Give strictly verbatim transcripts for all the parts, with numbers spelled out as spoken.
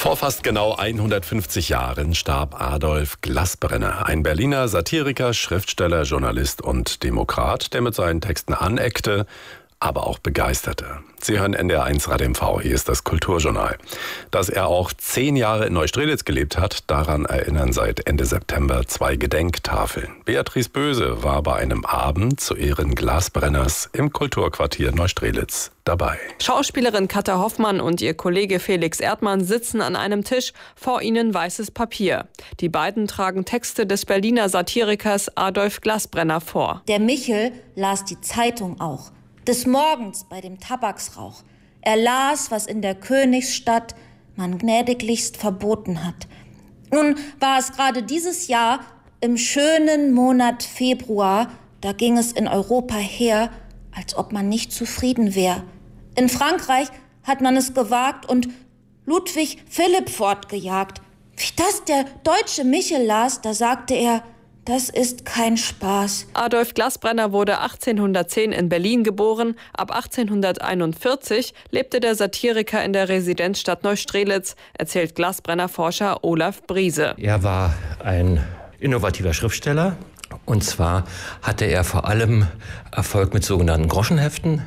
Vor fast genau hundertfünfzig Jahren starb Adolf Glaßbrenner, ein Berliner Satiriker, Schriftsteller, Journalist und Demokrat, der mit seinen Texten aneckte, aber auch begeisterte. Sie hören N D R eins Radio M V, hier ist das Kulturjournal. Dass er auch zehn Jahre in Neustrelitz gelebt hat, daran erinnern seit Ende September zwei Gedenktafeln. Beatrice Böse war bei einem Abend zu Ehren Glaßbrenners im Kulturquartier Neustrelitz dabei. Schauspielerin Katja Hoffmann und ihr Kollege Felix Erdmann sitzen an einem Tisch, vor ihnen weißes Papier. Die beiden tragen Texte des Berliner Satirikers Adolf Glaßbrenner vor. Der Michel las die Zeitung auch. Des Morgens bei dem Tabaksrauch. Er las, was in der Königsstadt man gnädiglichst verboten hat. Nun war es gerade dieses Jahr im schönen Monat Februar, da ging es in Europa her, als ob man nicht zufrieden wäre. In Frankreich hat man es gewagt und Ludwig Philipp fortgejagt. Wie das der deutsche Michel las, da sagte er: Das ist kein Spaß. Adolf Glaßbrenner wurde achtzehnhundertzehn in Berlin geboren. Ab achtzehnhunderteinundvierzig lebte der Satiriker in der Residenzstadt Neustrelitz, erzählt Glaßbrenner-Forscher Olaf Briese. Er war ein innovativer Schriftsteller. Und zwar hatte er vor allem Erfolg mit sogenannten Groschenheften.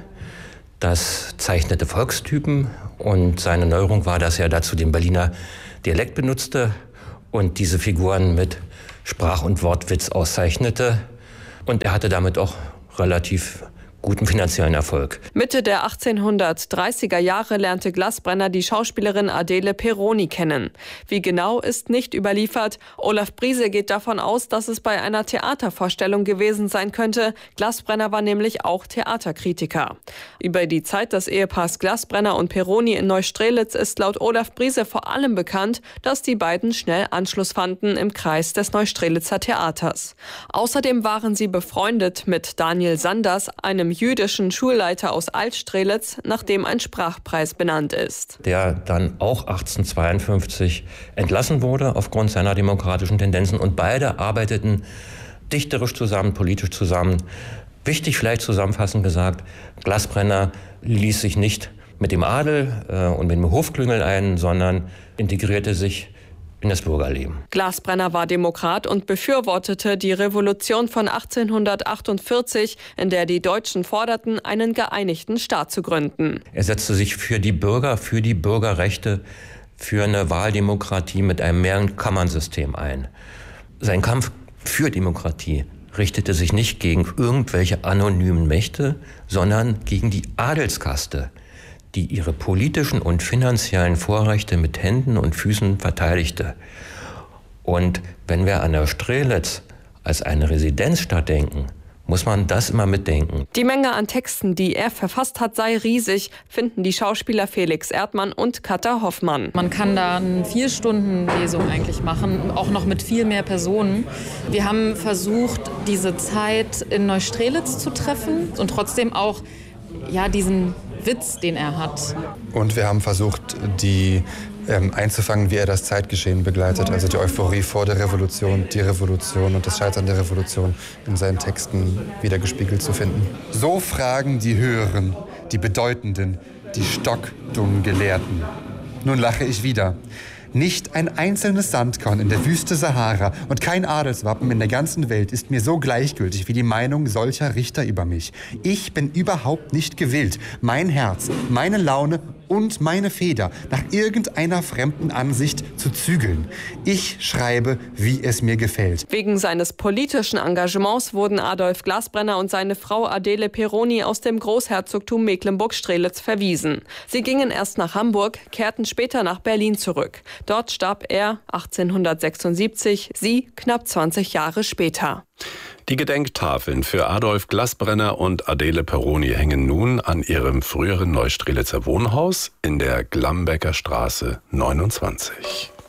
Das zeichnete Volkstypen. Und seine Neuerung war, dass er dazu den Berliner Dialekt benutzte und diese Figuren mit Sprach- und Wortwitz auszeichnete. Und er hatte damit auch relativ guten finanziellen Erfolg. Mitte der achtzehnhundertdreißiger Jahre lernte Glaßbrenner die Schauspielerin Adele Perroni kennen. Wie genau ist nicht überliefert. Olaf Briese geht davon aus, dass es bei einer Theatervorstellung gewesen sein könnte. Glaßbrenner war nämlich auch Theaterkritiker. Über die Zeit des Ehepaars Glaßbrenner und Perroni in Neustrelitz ist laut Olaf Briese vor allem bekannt, dass die beiden schnell Anschluss fanden im Kreis des Neustrelitzer Theaters. Außerdem waren sie befreundet mit Daniel Sanders, einem jüdischen Schulleiter aus Altstrelitz, nach dem ein Sprachpreis benannt ist. Der dann auch achtzehnhundertzweiundfünfzig entlassen wurde aufgrund seiner demokratischen Tendenzen. Und beide arbeiteten dichterisch zusammen, politisch zusammen. Wichtig vielleicht zusammenfassend gesagt, Glaßbrenner ließ sich nicht mit dem Adel äh, und mit dem Hofklüngel ein, sondern integrierte sich in das Bürgerleben. Glaßbrenner war Demokrat und befürwortete die Revolution von achtzehnhundertachtundvierzig, in der die Deutschen forderten, einen geeinigten Staat zu gründen. Er setzte sich für die Bürger, für die Bürgerrechte, für eine Wahldemokratie mit einem Mehrkammernsystem ein. Sein Kampf für Demokratie richtete sich nicht gegen irgendwelche anonymen Mächte, sondern gegen die Adelskaste, die ihre politischen und finanziellen Vorrechte mit Händen und Füßen verteidigte. Und wenn wir an Neustrelitz als eine Residenzstadt denken, muss man das immer mitdenken. Die Menge an Texten, die er verfasst hat, sei riesig, finden die Schauspieler Felix Erdmann und Katja Hoffmann. Man kann da eine Vier-Stunden-Lesung eigentlich machen, auch noch mit viel mehr Personen. Wir haben versucht, diese Zeit in Neustrelitz zu treffen und trotzdem auch ja, diesen Witz, den er hat. Und wir haben versucht, die ähm, einzufangen, wie er das Zeitgeschehen begleitet. Also die Euphorie vor der Revolution, die Revolution und das Scheitern der Revolution in seinen Texten wiedergespiegelt zu finden. So fragen die Höheren, die Bedeutenden, die stockdummen Gelehrten. Nun lache ich wieder. Nicht ein einzelnes Sandkorn in der Wüste Sahara und kein Adelswappen in der ganzen Welt ist mir so gleichgültig wie die Meinung solcher Richter über mich. Ich bin überhaupt nicht gewillt, mein Herz, meine Laune und meine Feder nach irgendeiner fremden Ansicht zu zügeln. Ich schreibe, wie es mir gefällt. Wegen seines politischen Engagements wurden Adolf Glaßbrenner und seine Frau Adele Perroni aus dem Großherzogtum Mecklenburg-Strelitz verwiesen. Sie gingen erst nach Hamburg, kehrten später nach Berlin zurück. Dort starb er achtzehnhundertsechsundsiebzig, sie knapp zwanzig Jahre später. Die Gedenktafeln für Adolf Glaßbrenner und Adele Perroni hängen nun an ihrem früheren Neustrelitzer Wohnhaus in der Glambecker Straße neunundzwanzig.